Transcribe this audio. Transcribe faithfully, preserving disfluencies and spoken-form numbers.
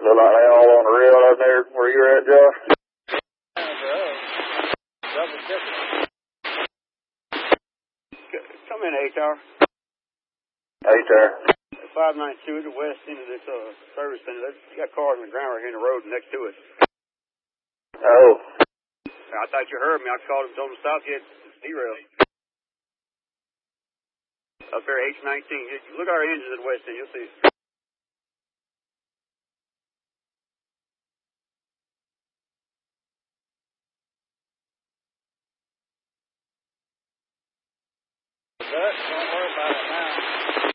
Look like they all on the rail out there where you're at, Josh. Double check. Come in, H R. H R. five ninety-two at the west end of this uh, service center. You got cars on the ground right here in the road next to it. Oh. I thought you heard me. I called him, told him to stop yet. Derail. Up there, H nineteen. Look at our engines at the west end. You'll see. But don't worry about it now.